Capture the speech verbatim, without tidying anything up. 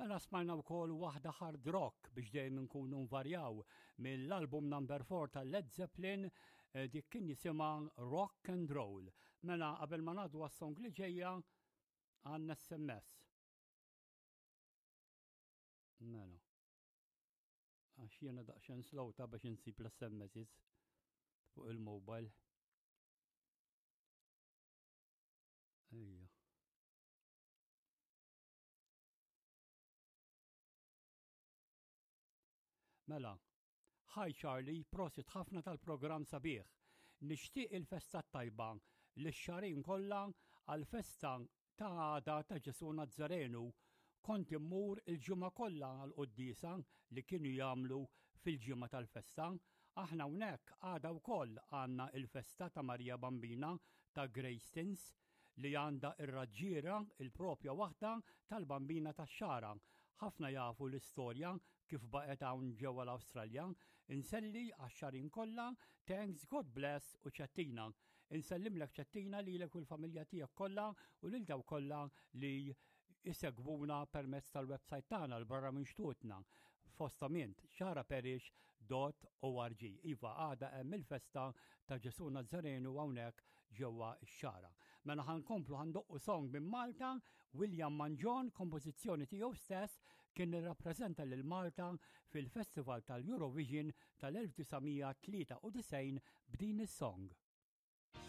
Mela smajna wkoll waħda hard rock biex dejjem nkunu nvarjaw mill-album number four ta' Led Zeppelin dik kien jisimha Rock and Roll. Mela qabel ma ngħaddu għas-song li ġejja għandna S M S. Mela. Għax jiena daqsxejn slow ta' biex insib l-S M Ss fuq il-mobile. Ejja. Mela, Hi Charlie, prosit ħafna tal-programm sabiħ. Nixtieq il-festa tajba l-xarin kollha għal-festa ta' għada ta' Ġesu Nazzarenu. Kont immur il-ġimgħa kollha għall-qudiesa li kienu jagħmlu fil-ġimgħa tal-festa. Aħna hawnhekk għada wkoll għandna il-festa ta' Marija Bambina ta' Greystons li għandha ir-raġġiera il-propja waħda tal-Bambina tax-Xara. Ħafna jafu l-istorja kif baqgħet hawn ġewwa l-Awstralja. Inselli għax-xarin kollha, thanks, God bless u ċattina. Insellimlek ċattina lilek u l-familja tiegħek kollha u lil daw kollha li isegwuna permezz tal-website tagħna l barra minn xtutna fostament xaraparish dot org. Iva għada hemm il-festa ta' Ġesu Nazzarenu hawnhekk ġewwa x-Xara. Mela ħankomplu ħandoqqu song minn Malta, William Manjon, kompożizzjoni tiegħu stess kien irrappreżenta lil Malta fil-Festival tal-Eurovision tal-elf tisgħumija tlieta u tisgħin b'din is-song.